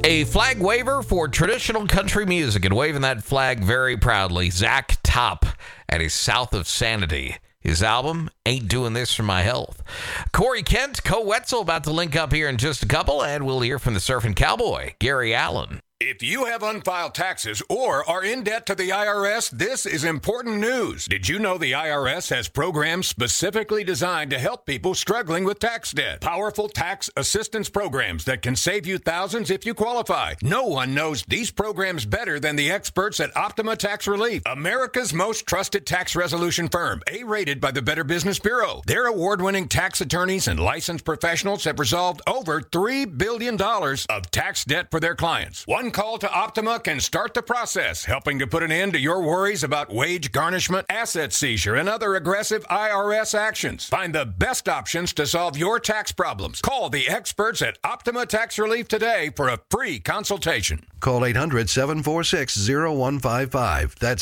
A flag waver for traditional country music, and waving that flag very proudly, Zach Top at his South of Sanity. His album, Ain't Doing This for My Health. Corey Kent, Co Wetzel, about to link up here in just a couple, and we'll hear from the surfing cowboy, Gary Allen. If you have unfiled taxes or are in debt to the IRS, this is important news. Did you know the IRS has programs specifically designed to help people struggling with tax debt? Powerful tax assistance programs that can save you thousands if you qualify. No one knows these programs better than the experts at Optima Tax Relief, America's most trusted tax resolution firm, A-rated by the Better Business Bureau. Their award-winning tax attorneys and licensed professionals have resolved over $3 billion of tax debt for their clients. One call to Optima can start the process, helping to put an end to your worries about wage garnishment, asset seizure, and other aggressive IRS actions. Find the best options to solve your tax problems. Call the experts at Optima Tax Relief today for a free consultation. Call 800-746-0155. That's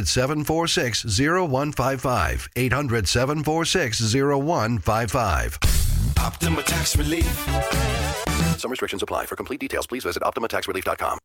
800-746-0155. 800-746-0155. Optima Tax Relief. Some restrictions apply. For complete details, please visit OptimaTaxRelief.com.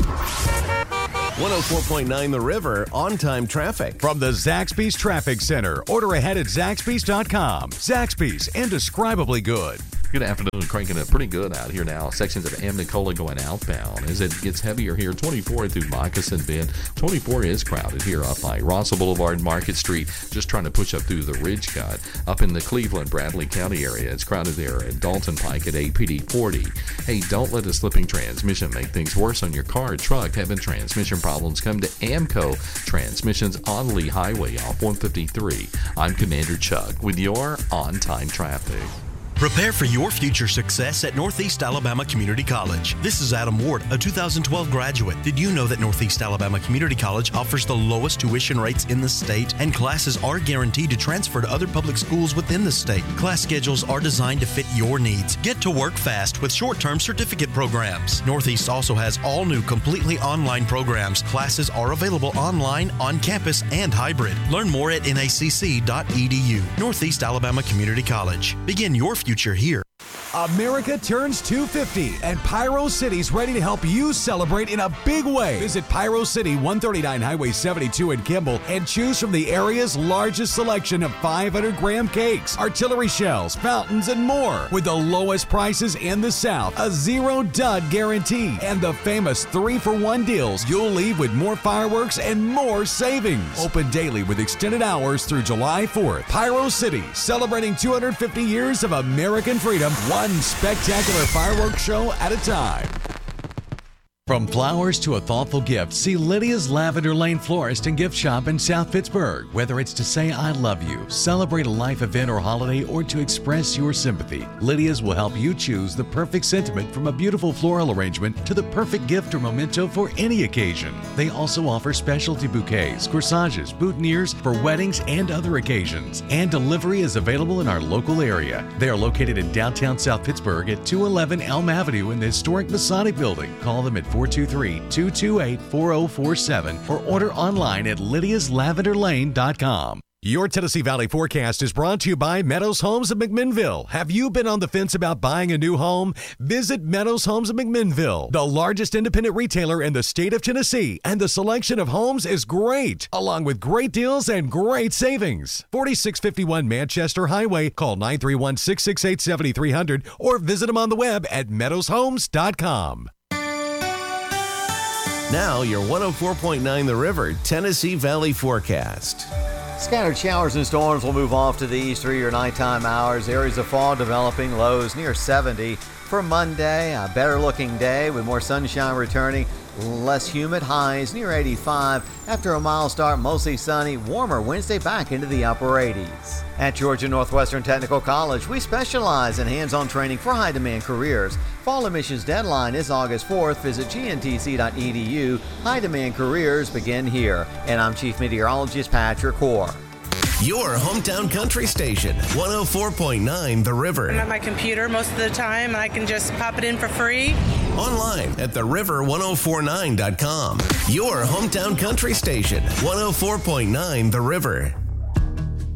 104.9 The River, on-time traffic. From the Zaxby's Traffic Center. Order ahead at Zaxby's.com. Zaxby's, indescribably good. Good afternoon. Cranking it pretty good out here now. Sections of Amnicola going outbound. As it gets heavier here, 24 through Moccasin Bend. 24 is crowded here up by Rossville Boulevard, Market Street. Just trying to push up through the Ridge Cut. Up in the Cleveland, Bradley County area, it's crowded there at Dalton Pike at APD 40. Hey, don't let a slipping transmission make things worse on your car or truck. Having transmission problems, come to Amco Transmissions on Lee Highway off 153. I'm Commander Chuck with your on-time traffic. Prepare for your future success at Northeast Alabama Community College. This is Adam Ward, a 2012 graduate. Did you know that Northeast Alabama Community College offers the lowest tuition rates in the state, and classes are guaranteed to transfer to other public schools within the state? Class schedules are designed to fit your needs. Get to work fast with short-term certificate programs. Northeast also has all new completely online programs. Classes are available online, on campus, and hybrid. Learn more at nacc.edu. Northeast Alabama Community College. Begin your future here. America turns 250, and Pyro City's ready to help you celebrate in a big way. Visit Pyro City, 139 Highway 72 in Kimball, and choose from the area's largest selection of 500-gram cakes, artillery shells, fountains, and more. With the lowest prices in the South, a zero-dud guarantee, and the famous 3-for-1 deals, you'll leave with more fireworks and more savings. Open daily with extended hours through July 4th. Pyro City, celebrating 250 years of American freedom, one spectacular fireworks show at a time. From flowers to a thoughtful gift, see Lydia's Lavender Lane Florist and Gift Shop in South Pittsburgh. Whether it's to say I love you, celebrate a life event or holiday, or to express your sympathy, Lydia's will help you choose the perfect sentiment, from a beautiful floral arrangement to the perfect gift or memento for any occasion. They also offer specialty bouquets, corsages, boutonnieres for weddings and other occasions. And delivery is available in our local area. They are located in downtown South Pittsburgh at 211 Elm Avenue in the historic Masonic Building. Call them at 423-228-4047 or order online at lydiaslavenderlane.com. Your Tennessee Valley forecast is brought to you by Meadows Homes of McMinnville. Have you been on the fence about buying a new home? Visit Meadows Homes of McMinnville, the largest independent retailer in the state of Tennessee, and the selection of homes is great, along with great deals and great savings. 4651 Manchester Highway. Call 931-668-7300 or visit them on the web at meadowshomes.com. Now, your 104.9 The River, Tennessee Valley forecast. Scattered showers and storms will move off to the east through your nighttime hours. Areas of fog developing, lows near 70. For Monday, a better looking day with more sunshine returning. Less humid, highs near 85. After a mild start, mostly sunny. Warmer Wednesday, back into the upper 80s. At Georgia Northwestern Technical College, we specialize in hands-on training for high-demand careers. Fall admissions deadline is August 4th. Visit gntc.edu. High-demand careers begin here. And I'm Chief Meteorologist Patrick Hoare. Your hometown country station, 104.9 The River. I'm at my computer most of the time, and I can just pop it in for free. Online at theriver1049.com. Your hometown country station, 104.9 The River.